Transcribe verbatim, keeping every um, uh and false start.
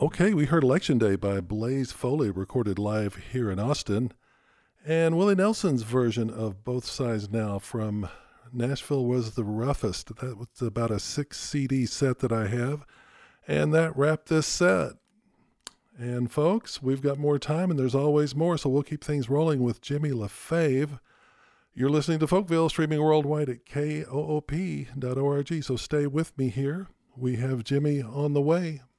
Okay, we heard Election Day by Blaze Foley, recorded live here in Austin. And Willie Nelson's version of Both Sides Now from Nashville Was the Roughest. That was about a six C D set that I have. And that wrapped this set. And folks, we've got more time and there's always more, so we'll keep things rolling with Jimmy LaFave. You're listening to Folkville, streaming worldwide at K O O P dot org, so stay with me here. We have Jimmy on the way.